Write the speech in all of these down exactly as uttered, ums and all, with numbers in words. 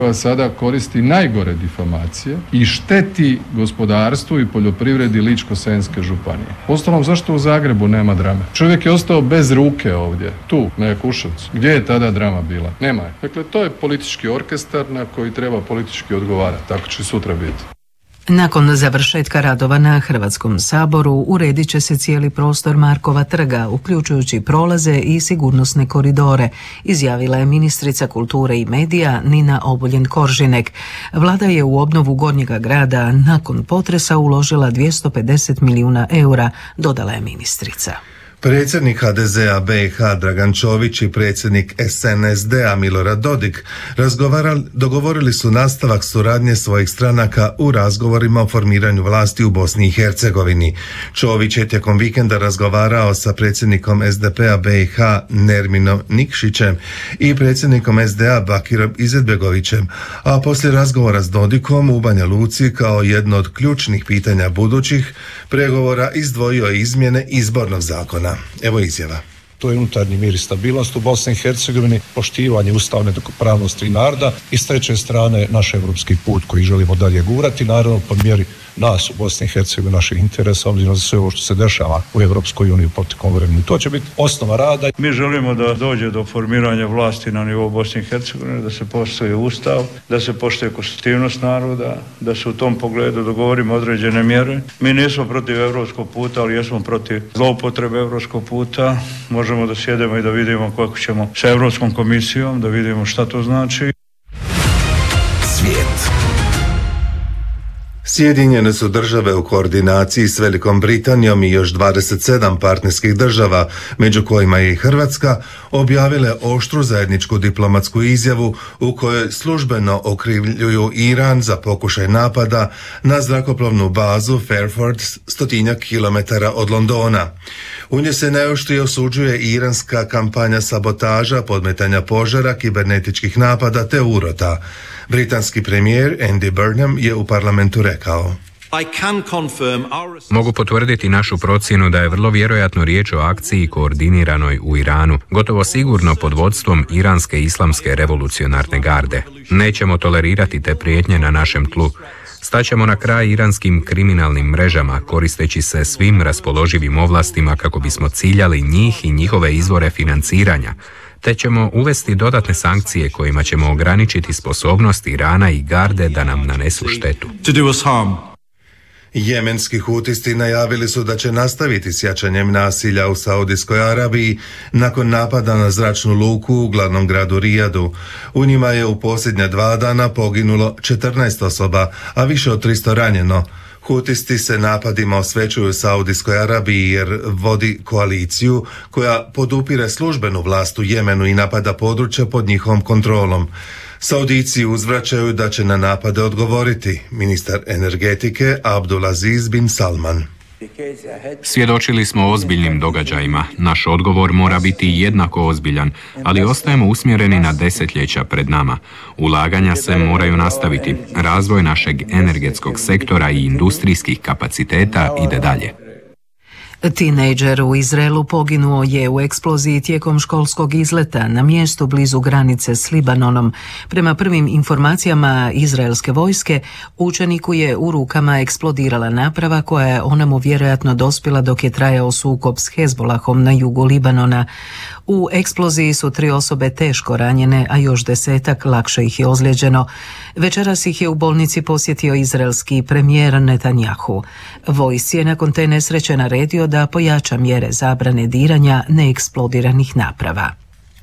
koja sada koristi najgore difamacije i šteti gospodarstvu i poljoprivredi Ličko-senjske županije. Uostalom, zašto u Zagrebu nema drame? Čovjek je ostao bez ruke ovdje, tu, na Jakuševcu. Gdje je tada drama bila? Nema je. Dakle, to je politički orkestar na koji treba politički odgovarati. Tako će sutra biti. Nakon završetka radova na Hrvatskom saboru uredit će se cijeli prostor Markova trga, uključujući prolaze i sigurnosne koridore, izjavila je ministrica kulture i medija Nina Obuljen-Koržinek. Vlada je u obnovu Gornjega grada nakon potresa uložila dvjesto pedeset milijuna eura, dodala je ministrica. Predsjednik ha de ze a be i ha Dragan Čović i predsjednik es en es de a Milorad Dodik dogovorili su nastavak suradnje svojih stranaka u razgovorima o formiranju vlasti u Bosni i Hercegovini. Čović je tijekom vikenda razgovarao sa predsjednikom es de pe a be i ha Nerminom Nikšićem i predsjednikom es de a Bakirom Izetbegovićem, a poslije razgovora s Dodikom u Banja Luci kao jedno od ključnih pitanja budućih pregovora izdvojio izmjene izbornog zakona. Evo izjava. To je unutarnji mir i stabilnost u Bosni i Hercegovini, poštivanje ustavne pravnosti naroda i s treće strane naš evropski put koji želimo dalje gurati, naravno po mjeri nas u Bosni i Hercegovini, naših interesa, obzirom za sve ovo što se dešava u Evropskoj uniji u proteklom vremenu. To će biti osnova rada. Mi želimo da dođe do formiranja vlasti na nivou Bosne i Hercegovine, da se poštuje ustav, da se poštuje konstitutivnost naroda, da se u tom pogledu dogovorimo određene mjere. Mi nismo protiv evropskog puta, ali jesmo protiv zloupotrebe evropskog puta. Možemo da sjedemo i da vidimo kako ćemo sa Europskom komisijom, da vidimo šta to znači. Svijet. Sjedinjene su države u koordinaciji s Velikom Britanijom i još dvadeset sedam partnerskih država, među kojima je i Hrvatska, objavile oštru zajedničku diplomatsku izjavu u kojoj službeno okrivljuju Iran za pokušaj napada na zrakoplovnu bazu Fairford, stotinjak kilometara od Londona. U njoj se najoštrije osuđuje iranska kampanja sabotaža, podmetanja požara, kibernetičkih napada te urota. Britanski premijer Andy Burnham je u parlamentu rekao: Mogu potvrditi našu procjenu da je vrlo vjerojatno riječ o akciji koordiniranoj u Iranu, gotovo sigurno pod vodstvom Iranske islamske revolucionarne garde. Nećemo tolerirati te prijetnje na našem tlu. Staćemo na kraj iranskim kriminalnim mrežama, koristeći se svim raspoloživim ovlastima kako bismo ciljali njih i njihove izvore financiranja, te ćemo uvesti dodatne sankcije kojima ćemo ograničiti sposobnost Irana i garde da nam nanesu štetu. Jemenski hutisti najavili su da će nastaviti s jačanjem nasilja u Saudijskoj Arabiji nakon napada na zračnu luku u glavnom gradu Rijadu. U njima je u posljednja dva dana poginulo četrnaest osoba, a više od tristo ranjeno. Hutisti se napadima osvećuju Saudijskoj Arabiji jer vodi koaliciju koja podupire službenu vlast u Jemenu i napada područja pod njihovom kontrolom. Saudijci uzvraćaju da će na napade odgovoriti. Ministar energetike Abdulaziz bin Salman. Svjedočili smo ozbiljnim događajima. Naš odgovor mora biti jednako ozbiljan, ali ostajemo usmjereni na desetljeća pred nama. Ulaganja se moraju nastaviti. Razvoj našeg energetskog sektora i industrijskih kapaciteta ide dalje. Tinejdžer u Izraelu poginuo je u eksploziji tijekom školskog izleta na mjestu blizu granice s Libanonom. Prema prvim informacijama izraelske vojske, učeniku je u rukama eksplodirala naprava koja je onemu vjerojatno dospjela dok je trajao sukob s Hezbolahom na jugu Libanona. U eksploziji su tri osobe teško ranjene, a još desetak lakše ih je ozlijeđeno. Večeras ih je u bolnici posjetio izraelski premijer Netanjahu. Vojsci je nakon te nesreće naredio da pojača mjere zabrane diranja neeksplodiranih naprava.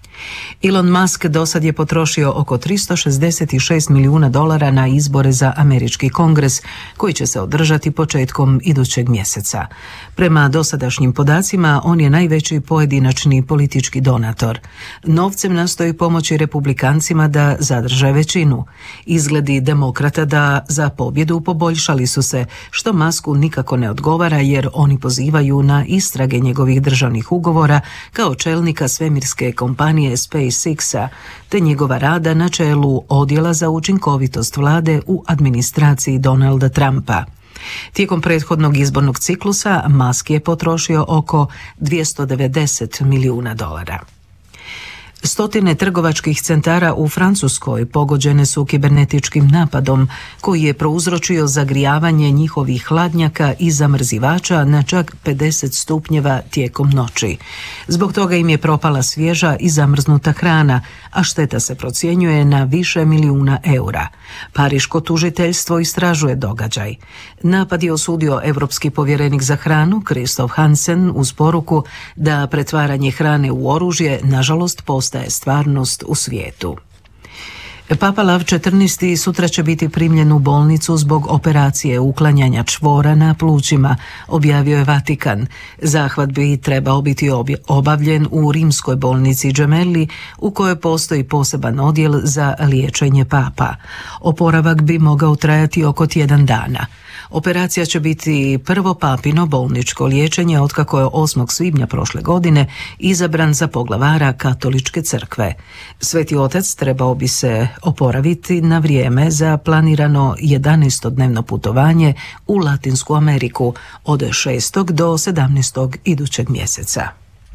Elon Musk dosad je potrošio oko tristo šezdeset šest milijuna dolara na izbore za američki kongres koji će se održati početkom idućeg mjeseca. Prema dosadašnjim podacima, on je najveći pojedinačni politički donator. Novcem nastoji pomoći republikancima da zadrže većinu. Izgledi demokrata da za pobjedu poboljšali su se, što Musku nikako ne odgovara jer oni pozivaju na istrage njegovih državnih ugovora kao čelnika svemirske kompanije SpaceX-a, te njegova rada na čelu odjela za učinkovitost vlade u administraciji Donalda Trumpa. Tijekom prethodnog izbornog ciklusa Musk je potrošio oko dvjesto devedeset milijuna dolara. Stotine trgovačkih centara u Francuskoj pogođene su kibernetičkim napadom koji je prouzročio zagrijavanje njihovih hladnjaka i zamrzivača na čak pedeset stupnjeva tijekom noći. Zbog toga im je propala svježa i zamrznuta hrana, a šteta se procjenjuje na više milijuna eura. Pariško tužiteljstvo istražuje događaj. Napad je osudio europski povjerenik za hranu Christoph Hansen uz poruku da pretvaranje hrane u oružje nažalost postaje stvarnost u svijetu. Papa Lav četrnaesti sutra će biti primljen u bolnicu zbog operacije uklanjanja čvora na plućima, objavio je Vatikan. Zahvat bi trebao biti obavljen u rimskoj bolnici Gemelli, u kojoj postoji poseban odjel za liječenje papa. Oporavak bi mogao trajati oko tjedan dana. Operacija će biti prvo papino bolničko liječenje otkako je osmog svibnja prošle godine izabran za poglavara Katoličke crkve. Sveti otac trebao bi se oporaviti na vrijeme za planirano jedanaestodnevno putovanje u Latinsku Ameriku od šestog do sedamnaestog idućeg mjeseca.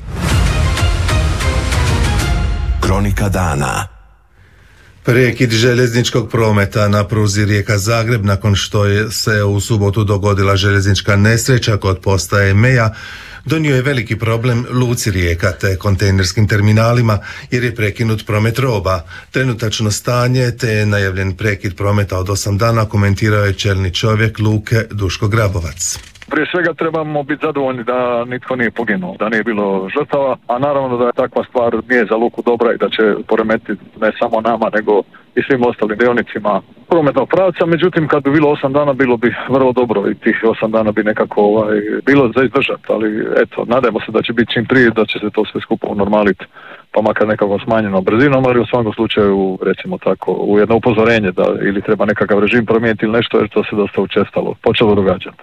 Kronika dana. Prekid željezničkog prometa na pruzi Rijeka-Zagreb nakon što je se u subotu dogodila željeznička nesreća kod postaje Meja donio je veliki problem luci Rijeka te kontejnerskim terminalima jer je prekinut promet roba. Trenutačno stanje te najavljen prekid prometa od osam dana komentirao je čelni čovjek luke Duško Grabovac. Prije svega trebamo biti zadovoljni da nitko nije poginuo, da nije bilo žrtava, a naravno da je takva stvar nije za luku dobra i da će poremetiti ne samo nama nego i svim ostalim dionicima prometnog pravca. Međutim, kad bi bilo osam dana bilo bi vrlo dobro i tih osam dana bi nekako ovaj, bilo za izdržati, ali eto, nadajmo se da će biti čim prije, da će se to sve skupo unormaliti, pa makar nekako smanjeno brzinom, ali u svakom slučaju, recimo tako, u jedno upozorenje da ili treba nekakav režim promijeniti ili nešto, jer to se dosta učestalo počelo događati.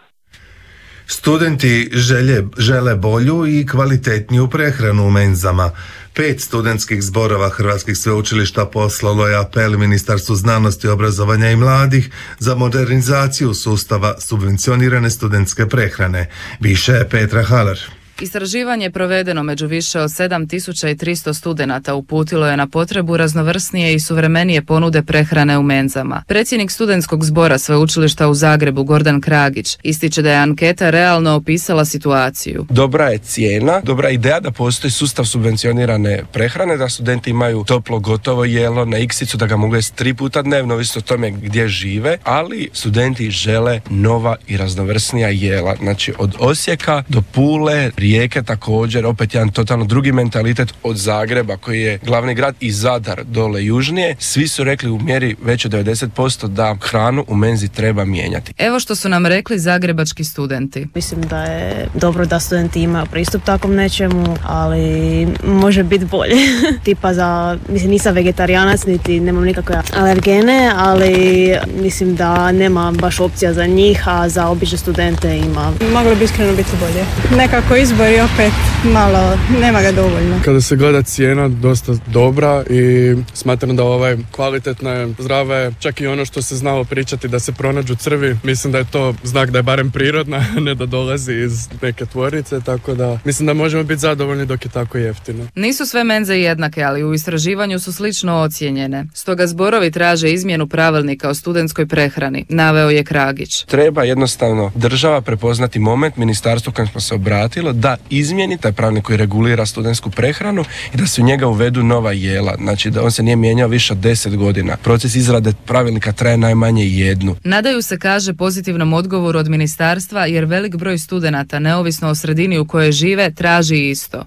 Studenti želje, žele bolju i kvalitetniju prehranu u menzama. Pet studentskih zborova hrvatskih sveučilišta poslalo je apel Ministarstvu znanosti, obrazovanja i mladih za modernizaciju sustava subvencionirane studentske prehrane. Više je Petra Haler. Istraživanje provedeno među više od sedam tisuća tristo studenata uputilo je na potrebu raznovrsnije i suvremenije ponude prehrane u menzama. Predsjednik studentskog zbora sveučilišta u Zagrebu Gordan Kragić ističe da je anketa realno opisala situaciju. Dobra je cijena, dobra ideja da postoji sustav subvencionirane prehrane, da studenti imaju toplo gotovo jelo na iksicu, da ga mogu jesti tri puta dnevno, ovisno o tome gdje žive, ali studenti žele nova i raznovrsnija jela. Znači od Osijeka do Pule, Rijeke također, opet jedan totalno drugi mentalitet od Zagreba koji je glavni grad i Zadar dole južnije. Svi su rekli u mjeri već od devedeset posto da hranu u menzi treba mijenjati. Evo što su nam rekli zagrebački studenti. Mislim da je dobro da studenti imaju pristup takvom nečemu, ali može biti bolje. Tipa za, mislim nisam vegetarijanac niti nemam nikakve alergene, ali mislim da nema baš opcija za njih, a za obične studente ima. Moglo bi iskreno biti bolje. Nekako izbor i opet malo, nema ga dovoljno. Kada se gleda cijena, dosta dobra i smatram da ovaj kvalitetna je, zdrava je, čak i ono što se znalo pričati da se pronađu crvi, mislim da je to znak da je barem prirodna, ne da dolazi iz neke tvornice, tako da mislim da možemo biti zadovoljni dok je tako jeftino. Nisu sve menze jednake, ali u istraživanju su slično ocijenjene. Stoga zborovi traže izmjenu pravilnika o studentskoj prehrani, naveo je Kragić. Treba jednostavno država prepoznati moment, ministarstvo kojem smo se obratili, da izmijeni taj pravilnik koji regulira studentsku prehranu i da se u njega uvedu nova jela. Znači da on se nije mijenjao više od deset godina. Proces izrade pravilnika traje najmanje jednu. Nadaju se, kaže, pozitivnom odgovoru od ministarstva jer velik broj studenata, neovisno o sredini u kojoj žive, traži isto.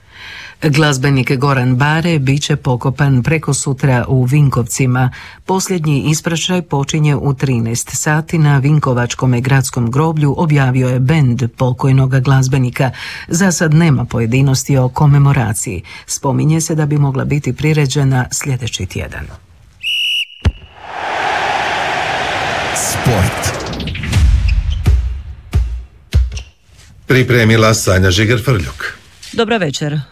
Glazbenik Goran Bare bit će pokopan preko sutra u Vinkovcima. Posljednji ispraćaj počinje u trinaest sati na Vinkovačkom gradskom groblju, objavio je bend pokojnoga glazbenika. Za sad nema pojedinosti o komemoraciji. Spominje se da bi mogla biti priređena sljedeći tjedan. Sport. Pripremila Sanja Žiger-Frljuk. Dobra večer.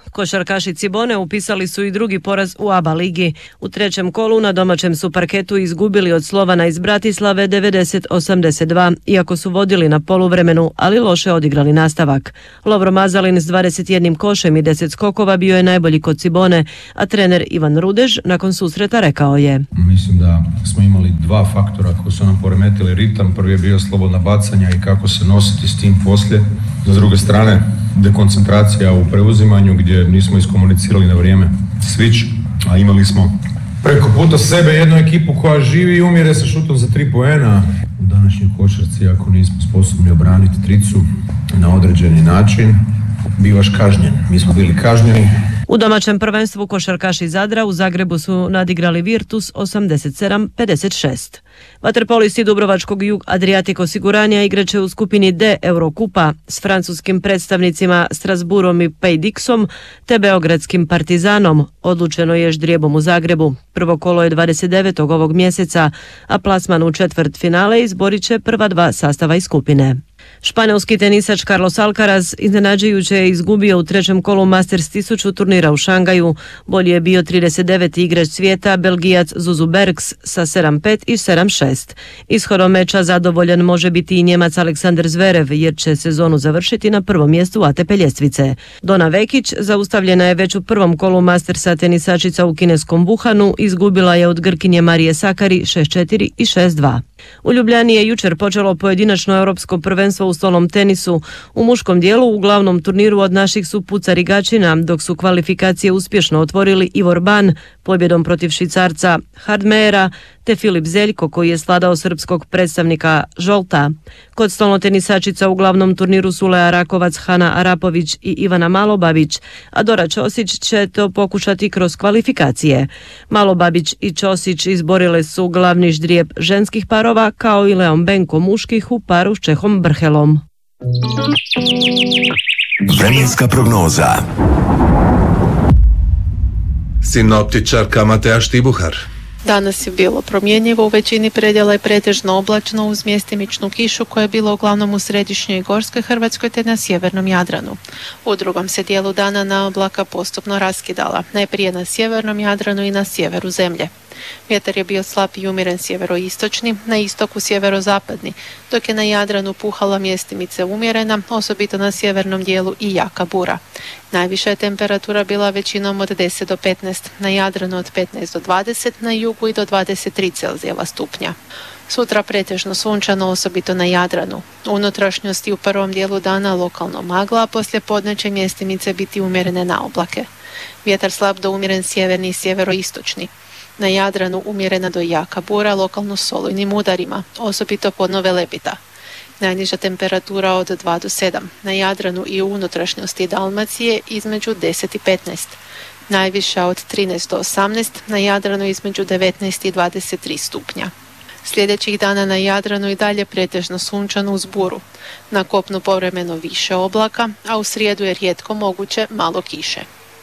Košarkaši Cibone upisali su i drugi poraz u A B A ligi. U trećem kolu na domaćem su parketu izgubili od Slovana iz Bratislave devedeset osamdeset dva, iako su vodili na poluvremenu, ali loše odigrali nastavak. Lovro Mazalin s dvadeset jednim košem i deset skokova bio je najbolji kod Cibone, a trener Ivan Rudež nakon susreta rekao je: Mislim da smo imali dva faktora koji su nam poremetili ritam. Prvi je bio slobodna bacanja i kako se nositi s tim poslije. S druge strane, dekoncentracija u preuzimanju gdje nismo iskomunicirali na vrijeme switch, a imali smo preko puta sebe jednu ekipu koja živi i umire sa šutom za tri poena. U današnjoj košarci, ako nismo sposobni obraniti tricu na određeni način, bivaš kažnjen. Mi smo bili kažnjeni. U domaćem prvenstvu košarkaši Zadra u Zagrebu su nadigrali Virtus osamdeset sedam pedeset šest. Vaterpolisti Dubrovačkog Jug Adriatic osiguranja igraće u skupini D Eurokupa s francuskim predstavnicima Strasbourom i Paydixom te beogradskim Partizanom, odlučeno je ždrijebom u Zagrebu. Prvo kolo je dvadeset devetog ovog mjeseca, a plasman u četvrt finale izborit će prva dva sastava iz skupine. Španjolski tenisač Carlos Alcaraz iznenađujuće je izgubio u trećem kolu Masters tisuću turnira u Šangaju. Bolji je bio trideset deveti igrač svijeta, Belgijac Zuzu Bergs sa sedam pet i sedam šest. Ishodom meča zadovoljan može biti i Njemac Aleksandar Zverev, jer će sezonu završiti na prvom mjestu A T P ljestvice. Dona Vekić zaustavljena je već u prvom kolu Mastersa, tenisačica u kineskom Wuhanu izgubila je od Grkinje Marije Sakari šest četiri i šest dva. U Ljubljani je jučer počelo pojedinačno europsko prvenstvo u stolnom tenisu. U muškom dijelu u glavnom turniru od naših su Pucar i Gačina, dok su kvalifikacije uspješno otvorili Ivor Ban pobjedom protiv Švicarca Hardmeyera te Filip Zeljko koji je sladao srpskog predstavnika Žolta. Kod stolnotenisačica u glavnom turniru su Lea Rakovac, Hana Arapović i Ivana Malobabić, a Dora Ćosić će to pokušati kroz kvalifikacije. Malobabić i Ćosić izborile su glavni ždrijeb ženskih parova, kao i Leon Benko muških u paru s Čehom Brhelom. Vremenska prognoza. Sinoptičarka Mateja Štibuhar. Danas je bilo promjenjivo, u većini predjela je pretežno oblačno uz mjestimičnu kišu koja je bila uglavnom u središnjoj i gorskoj Hrvatskoj te na sjevernom Jadranu. U drugom se dijelu dana na oblaka postupno raskidala, najprije na sjevernom Jadranu i na sjeveru zemlje. Vjetar je bio slab i umjeren sjeveroistočni, na istoku sjeverozapadni, dok je na Jadranu puhala mjestimice umjerena, osobito na sjevernom dijelu i jaka bura. Najviša je temperatura bila većinom od deset do petnaest, na Jadranu od petnaest do dvadeset, na jugu i do dvadeset tri Celzijeva stupnja. Sutra pretežno sunčano, osobito na Jadranu. U unutrašnjosti u prvom dijelu dana lokalno magla, a poslije podne će mjestimice biti umjerene na oblake. Vjetar slab do umjeren sjeverni i sjeveroistočni. Na Jadranu umjerena do jaka bura, lokalno s olujnim udarima, osobito podno Velebita. Najniža temperatura od dva do sedam, na Jadranu i u unutrašnjosti Dalmacije između deset i petnaest. Najviša od trinaest do osamnaest, na Jadranu između devetnaest i dvadeset tri stupnja. Sljedećih dana na Jadranu i dalje pretežno sunčano uz buru. Na kopnu povremeno više oblaka, a u srijedu je rijetko moguće malo kiše.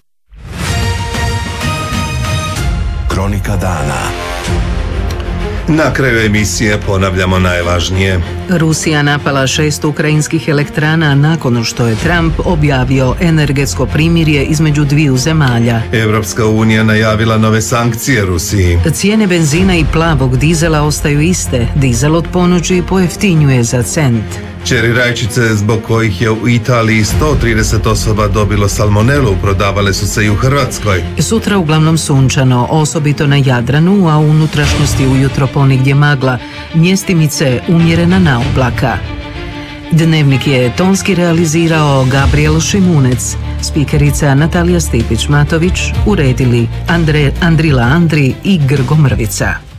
Kronika dana. Na kraju emisije ponavljamo najvažnije. Rusija napala šest ukrajinskih elektrana nakon što je Trump objavio energetsko primirje između dviju zemalja. Evropska unija najavila nove sankcije Rusiji. Cijene benzina i plavog dizela ostaju iste. Dizel od ponoći pojeftinjuje za cent. Čeri rajčice zbog kojih je u Italiji sto trideset osoba dobilo salmonelu prodavale su se i u Hrvatskoj. Sutra uglavnom sunčano, osobito na Jadranu, a u unutrašnjosti ujutro ponegdje magla, mjestimice umjerena na oblaka. Dnevnik je tonski realizirao Gabriel Šimunec, spikerica Natalija Stipić-Matović, uredili Andre, Andrila Andri i Grgo Mrvica.